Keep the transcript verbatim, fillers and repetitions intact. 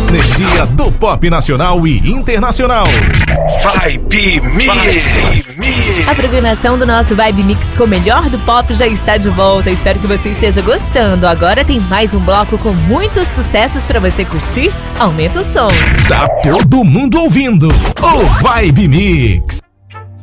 energia do pop nacional e internacional. Vibe Mix. A programação do nosso Vibe Mix com o melhor do pop já está de volta. Espero que você esteja gostando. Agora tem mais um bloco com muitos sucessos para você curtir. Aumenta o som. Tá todo mundo ouvindo o Vibe Mix.